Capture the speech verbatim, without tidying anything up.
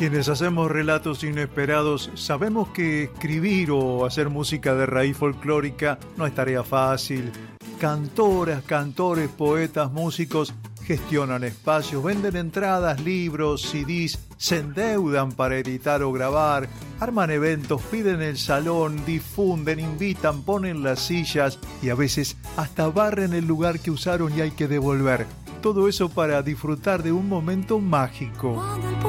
Quienes hacemos relatos inesperados sabemos que escribir o hacer música de raíz folclórica no es tarea fácil. Cantoras, cantores, poetas, músicos gestionan espacios, venden entradas, libros, C Ds, se endeudan para editar o grabar, arman eventos, piden el salón, difunden, invitan, ponen las sillas y a veces hasta barren el lugar que usaron y hay que devolver. Todo eso para disfrutar de un momento mágico.